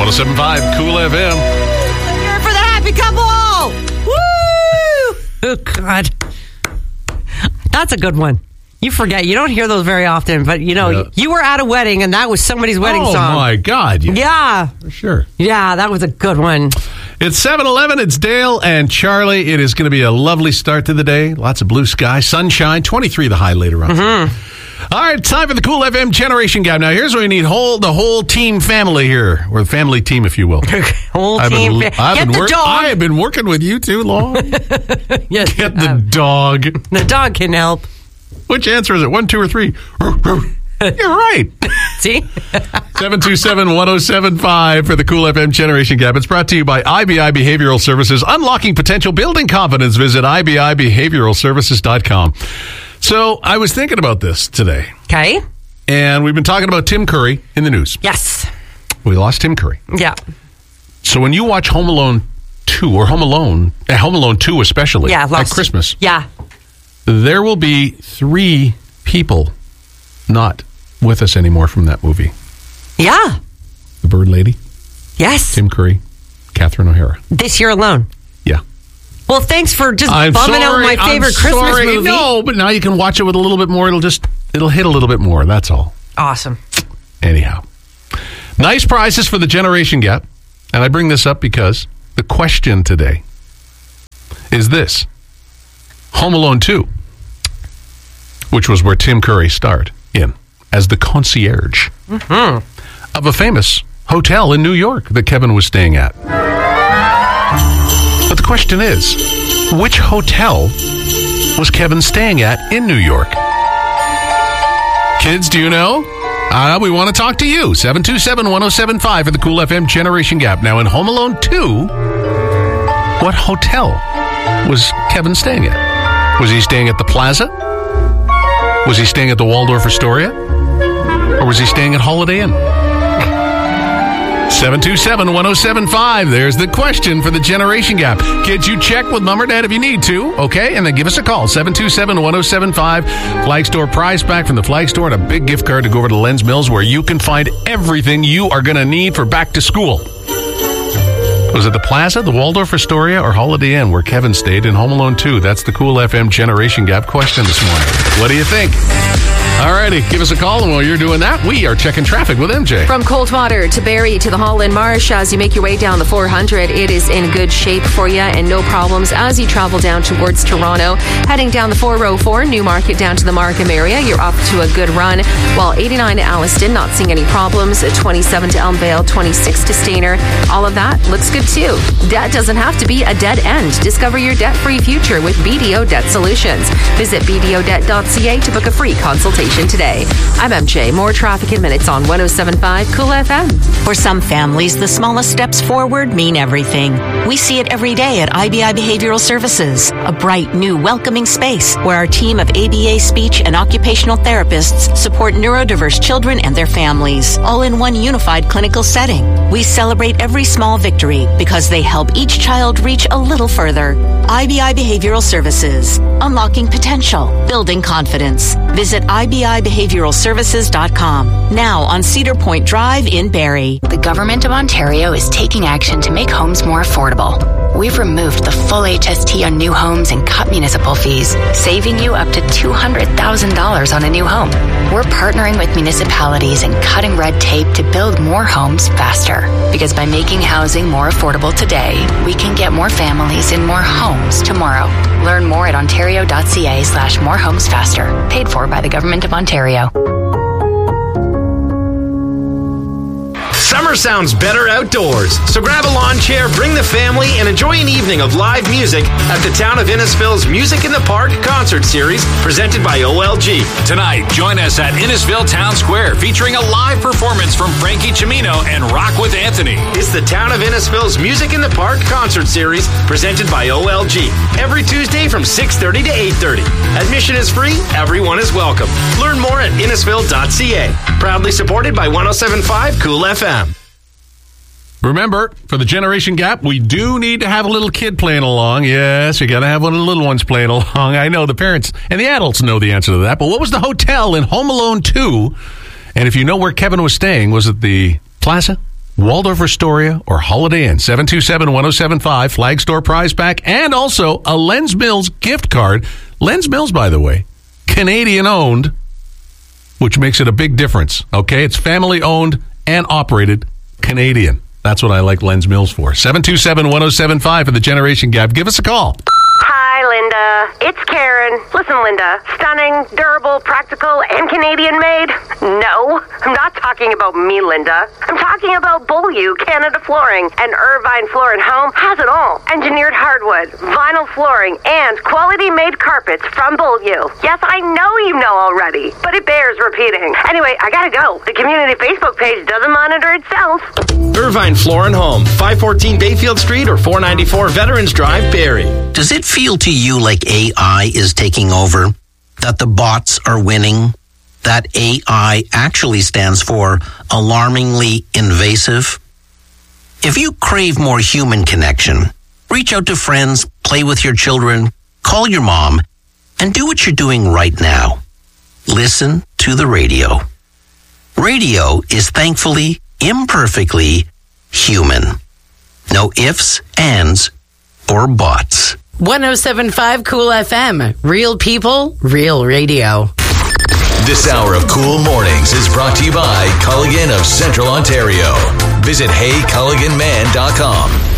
107.5 Cool FM. Here for the happy couple! Woo! Oh, God. That's a good one. You forget. You don't hear those very often, but you were at a wedding and that was somebody's wedding song. Oh, my God. Yeah. For sure. Yeah, that was a good one. It's 7:11. It's Dale and Charlie. It is going to be a lovely start to the day. Lots of blue sky, sunshine, 23 the high later on. Mm-hmm. All right, time for the Cool FM Generation Gap. Now, here's where we need the whole team family here, or the family team, if you will. Whole team. Get the dog. I have been working with you too long. Yes, Get the dog. The dog can help. Which answer is it? 1, 2, or 3? You're right. See? 727-1075 for the Cool FM Generation Gap. It's brought to you by IBI Behavioral Services. Unlocking potential, building confidence. Visit IBIBehavioralServices.com. So I was thinking about this today. Okay. And we've been talking about Tim Curry in the news. Yes. We lost Tim Curry. Yeah. So when you watch Home Alone 2, or Home Alone 2 especially, at Christmas, there will be 3 people not with us anymore from that movie. Yeah. The Bird Lady. Yes. Tim Curry. Catherine O'Hara. This year alone. Yeah. Well, thanks for just bumming out my favorite Christmas movie. No, but now you can watch it with a little bit more. It'll hit a little bit more. That's all. Awesome. Anyhow. Nice prizes for the Generation Gap. And I bring this up because the question today is this. Home Alone 2, which was where Tim Curry starred in as the concierge of a famous hotel in New York that Kevin was staying at. But the question is, which hotel was Kevin staying at in New York? Kids, do you know? We want to talk to you. 727-1075 for the Cool FM Generation Gap. Now, in Home Alone 2, what hotel was Kevin staying at? Was he staying at the Plaza? Was he staying at the Waldorf Astoria? Or was he staying at Holiday Inn? 727-1075. There's the question for the Generation Gap. Kids, you check with Mom or Dad if you need to, okay? And then give us a call. 727-1075. Flag Store prize pack from the Flag Store and a big gift card to go over to Lens Mills where you can find everything you are going to need for back to school. Was it the Plaza, the Waldorf Astoria, or Holiday Inn where Kevin stayed in Home Alone 2? That's the Cool FM Generation Gap question this morning. What do you think? Alrighty, give us a call, and while you're doing that, we are checking traffic with MJ. From Coldwater to Barrie to the Holland Marsh, as you make your way down the 400, it is in good shape for you and no problems as you travel down towards Toronto. Heading down the 404, Newmarket down to the Markham area, you're off to a good run. While 89 to Alliston, not seeing any problems. 27 to Elmvale, 26 to Stayner. All of that looks good too. Debt doesn't have to be a dead end. Discover your debt-free future with BDO Debt Solutions. Visit bdodebt.ca to book a free consultation today. I'm MJ. More traffic in minutes on 107.5 Cool FM. For some families, the smallest steps forward mean everything. We see it every day at IBI Behavioral Services, a bright, new, welcoming space where our team of ABA speech and occupational therapists support neurodiverse children and their families, all in one unified clinical setting. We celebrate every small victory because they help each child reach a little further. IBI Behavioral Services, unlocking potential, building confidence. Visit IBIBehavioralServices.com. Now on Cedar Point Drive in Barrie. The Government of Ontario is taking action to make homes more affordable. We've removed the full HST on new homes and cut municipal fees, saving you up to $200,000 on a new home. We're partnering with municipalities and cutting red tape to build more homes faster. Because by making housing more affordable today, we can get more families in more homes tomorrow. Learn more at ontario.ca/morehomesfaster. Paid for by the Government of Ontario. Summer sounds better outdoors, so grab a lawn chair, bring the family, and enjoy an evening of live music at the Town of Innisfil's Music in the Park concert series presented by OLG. Tonight, join us at Innisfil Town Square featuring a live performance from Frankie Cimino and Rock with Anthony. It's the Town of Innisfil's Music in the Park concert series presented by OLG. Every Tuesday from 6:30 to 8:30. Admission is free. Everyone is welcome. Learn more at Innisfil.ca. Proudly supported by 107.5 Cool FM. Remember, for the Generation Gap, we do need to have a little kid playing along. Yes, you got to have one of the little ones playing along. I know the parents and the adults know the answer to that. But what was the hotel in Home Alone 2? And if you know where Kevin was staying, was it the Plaza, Waldorf Astoria, or Holiday Inn. 727-1075, Flag Store Prize Pack, and also a Lens Mills gift card. Lens Mills, by the way, Canadian-owned, which makes it a big difference, okay? It's family-owned and operated Canadian. That's what I like Lens Mills for. 727-1075 for the Generation Gap. Give us a call. Hi, Linda. It's Karen. Listen, Linda. Stunning, durable, practical, and Canadian made? No, I'm not talking about me, Linda. I'm talking about Beaulieu Canada Flooring. And Irvine Floor & Home has it all. Engineered hardwood, vinyl flooring, and quality-made carpets from Beaulieu. Yes, I know you know already, but it bears repeating. Anyway, I gotta go. The community Facebook page doesn't monitor itself. Irvine Floor & Home, 514 Bayfield Street or 494 Veterans Drive, Barrie. Does it feel to you like AI is taking over? That the bots are winning? That AI actually stands for alarmingly invasive? If you crave more human connection, reach out to friends, play with your children, call your mom, and do what you're doing right now. Listen to the radio. Radio is thankfully, imperfectly human. No ifs, ands, or buts. 107.5 Cool FM. Real people, real radio. This hour of Cool Mornings is brought to you by Culligan of Central Ontario. Visit HeyCulliganMan.com.